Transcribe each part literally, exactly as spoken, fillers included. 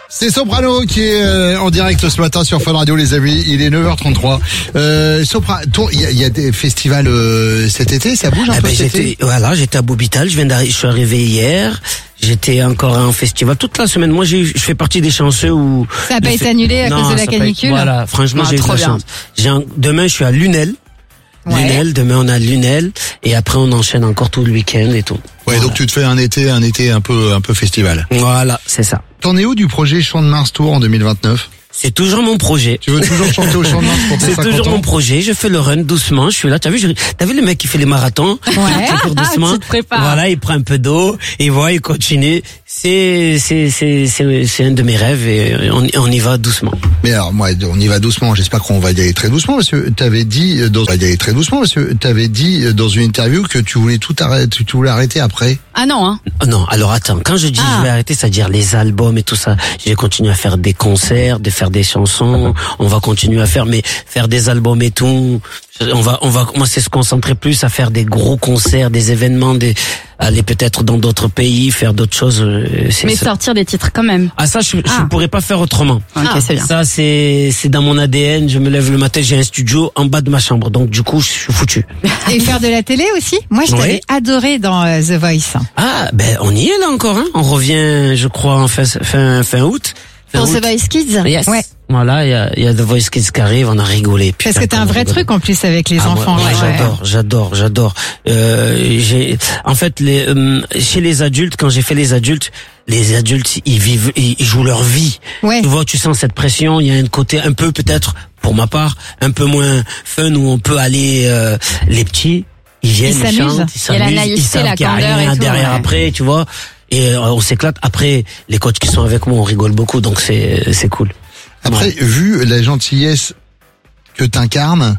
C'est Soprano qui est euh, en direct ce matin sur Fun Radio, les amis. Il est neuf heures trente-trois. Euh, Soprano, il y, y a des festivals euh, cet été, ça bouge un eh peu ben, cet j'étais, été. Voilà, j'étais à Bobital, je viens d'arriver, je suis arrivé hier. J'étais encore en festival toute la semaine. Moi, j'ai, je fais partie des chanceux où ça n'a pas été fait... annulé à non, cause de la ça canicule. Pas... Voilà, franchement, ah, j'ai eu de la bien. chance. J'ai un... Demain, je suis à Lunel. Ouais. Lunel, demain on a Lunel et après on enchaîne encore tout le week-end et tout. Ouais, voilà. Donc tu te fais un été, un été un peu, un peu festival. Voilà, c'est ça. T'en es où du projet Champ de Mars Tour en deux mille vingt-neuf? C'est toujours mon projet. Tu veux toujours chanter au Champ de Mars pour tes C'est cinquante toujours ans? mon projet. Je fais le run doucement. Je suis là. T'as vu, je... t'as vu le mec qui fait les marathons? Ouais. Qui court doucement. Tu te prépares. Voilà, il prend un peu d'eau. Et voilà, il continue. C'est, c'est, c'est, c'est, c'est un de mes rêves et on, on y va doucement. Mais alors, moi, on y va doucement. J'espère qu'on va y aller très doucement parce que t'avais dit dans, on va y aller très doucement parce que t'avais dit dans une interview que tu voulais tout arrêter, tu voulais arrêter après. Ah non, hein. Non, alors attends, quand je dis Ah. je vais arrêter, c'est-à-dire les albums et tout ça, je vais continuer à faire des concerts, de faire des chansons, on va continuer à faire, mais faire des albums et tout, on va, on va commencer à se concentrer plus à faire des gros concerts, des événements, des, aller peut-être dans d'autres pays, faire d'autres choses. C'est Mais ça. sortir des titres quand même. Ah ça, je, Ah. je pourrais pas faire autrement. Ok, Ah. c'est bien. Ça, c'est, c'est dans mon A D N. Je me lève le matin, j'ai un studio en bas de ma chambre, donc du coup, je suis foutu. Et faire de la télé aussi. Moi, je Oui. t'avais adoré dans euh, The Voice. Ah, ben on y est là encore. Hein. On revient, je crois, en fin, fin, fin août. Fin Pour août. The Voice Kids. Yes. Ouais. Voilà, il y a, il y a The Voice Kids qui arrive, on a rigolé. Parce Putain, que t'as un comment vrai on rigole. truc en plus avec les Ah, enfants. ouais, ouais, ouais. j'adore, j'adore, j'adore. Euh, j'ai, en fait, les, euh, chez les adultes, quand j'ai fait les adultes, les adultes, ils vivent, ils, ils jouent leur vie. Ouais. Tu vois, tu sens cette pression. Il y a un côté un peu, peut-être, pour ma part, un peu moins fun où on peut aller. Euh, les petits, ils viennent, Ils s'amusent. chantent, ils Il y a la s'amusent, naïveté, ils savent la qu'il y a candeur rien et tout, derrière ouais. après, tu vois. Et euh, on s'éclate. Après, les coachs qui sont avec moi, on rigole beaucoup, donc c'est, c'est cool. Après, vu la gentillesse que t'incarnes,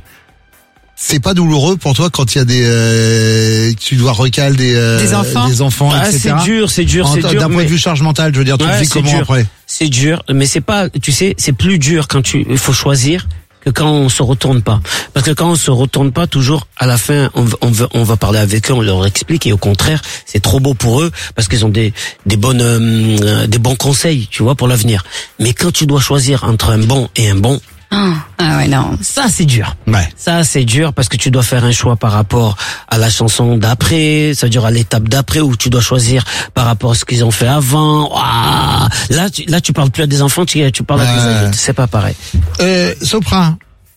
c'est pas douloureux pour toi quand il y a des, euh, tu dois recaler des, euh, Des enfants. des enfants, Ah, et cetera. c'est dur, c'est dur, En- c'est dur. D'un point mais- de vue charge mentale, je veux dire, tu Ouais, le vis c'est comment dur. après? C'est dur, mais c'est pas, tu sais, c'est plus dur quand tu, il faut choisir que quand on se retourne pas. Parce que quand on se retourne pas, toujours, à la fin, on, va- on, va, on va parler avec eux, on leur explique, et au contraire, c'est trop beau pour eux, parce qu'ils ont des, des bonnes, euh, des bons conseils, tu vois, pour l'avenir. Mais quand tu dois choisir entre un bon et un bon, Ah, ah ouais, non. ça, c'est dur. Ouais. Ça, c'est dur parce que tu dois faire un choix par rapport à la chanson d'après, c'est-à-dire à l'étape d'après où tu dois choisir par rapport à ce qu'ils ont fait avant. Ouah, là, tu, là, tu parles plus à des enfants, tu, tu parles à des Ouais. adultes. C'est pas pareil. Euh, Sopra,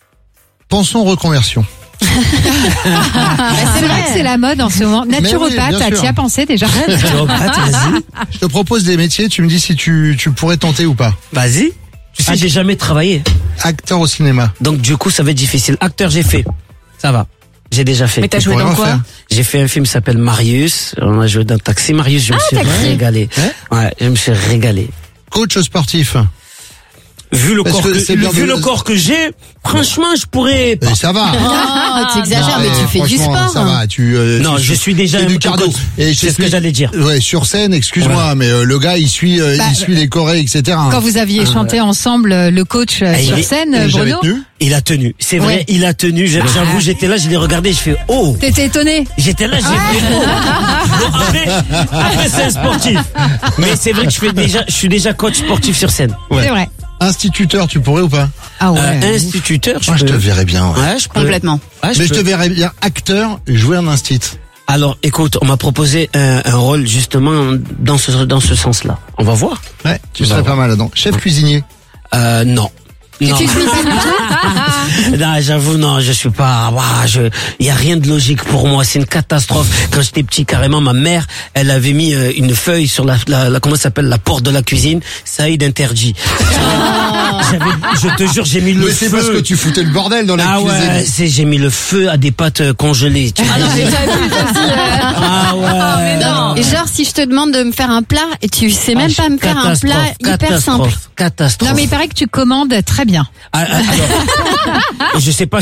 pensons reconversion. Bah, c'est vrai que c'est la mode en ce moment. Naturopathe, bien sûr. t'y as pensé déjà? Naturopathe, vas-y. Je te propose des métiers, tu me dis si tu, tu pourrais tenter ou pas. Vas-y. Tu sais, j'ai jamais travaillé. Acteur au cinéma. Donc, du coup, ça va être difficile. Acteur, j'ai fait. Ça va. J'ai déjà fait. Mais t'as Tu joué pourrais dans quoi refaire. J'ai fait un film qui s'appelle Marius. On a joué dans Taxi. Marius, je me suis Taxi. régalé. Ouais, je me suis régalé. Coach sportif. Vu le Parce corps que que, c'est bien vu de- le corps que j'ai, franchement, je pourrais pas. Et ça va. Oh, tu exagères, mais Non, tu fais du franchement, sport. Ça va, tu, euh, Non, tu- je suis déjà c'est un du peu cardio. coach. Et je C'est ce que t'explique- j'allais dire. Ouais, sur scène, excuse-moi, Ouais. mais euh, le gars, il suit, euh, Bah, il suit les chorés, et cetera. Quand vous aviez chanté ensemble euh, le coach euh, Ah, il sur est- scène, Et j'avais Bruno, tenu. Il a tenu. C'est vrai, Ouais. il a tenu. J'a- J'avoue, j'étais là, je l'ai regardé, je fais oh. t'étais étonné? J'étais là, j'ai fait oh. Bon, après, après c'est un sportif. Mais c'est vrai que je fais déjà, je suis déjà coach sportif sur scène. Ouais. C'est vrai. Instituteur, tu pourrais ou pas? Ah ouais. Euh, instituteur, je Moi, je peux. te verrais bien. Ouais. Ouais, je peux. Complètement. Ouais, je Mais je peux. te verrais bien acteur, jouer un instit. Alors, écoute, on m'a proposé un, un rôle justement dans ce dans ce sens-là. On va voir. Ouais, tu Bah serais ouais. pas mal là-dedans. Chef cuisinier. Euh, non. Non. Tu cuisines Non, j'avoue, non, je suis pas, waouh, je, il y a rien de logique pour moi, c'est une catastrophe. Quand j'étais petit, carrément, ma mère, elle avait mis euh, une feuille sur la, la, la comment ça s'appelle, la porte de la cuisine, Saïd interdit. J'avais, je te jure, j'ai mis le Mais c'est feu. parce que tu foutais le bordel dans la Ah cuisine. ouais, c'est, j'ai mis le feu à des pâtes euh, congelées. Tu vois. Ah non, mais t'abuses aussi. euh. Ah ouais. Mais non. Et genre, si je te demande de me faire un plat et tu sais même Ah, pas me faire un catastrophe, plat hyper catastrophe, simple. Catastrophe. Non mais il paraît que tu commandes très bien. Ah, ah, alors, je sais pas